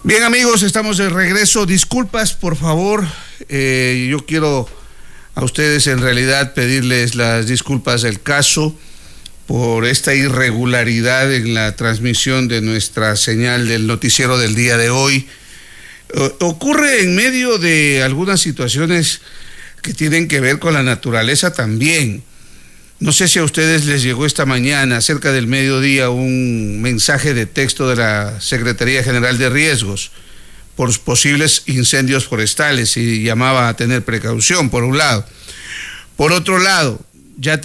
Bien, amigos, estamos de regreso. Disculpas, por favor. Yo quiero a ustedes en realidad pedirles las disculpas del caso por esta irregularidad en la transmisión de nuestra señal del noticiero del día de hoy. Ocurre en medio de algunas situaciones que tienen que ver con la naturaleza también. No sé si a ustedes les llegó esta mañana, cerca del mediodía, un mensaje de texto de la Secretaría General de Riesgos por posibles incendios forestales y llamaba a tener precaución, por un lado. Por otro lado, ya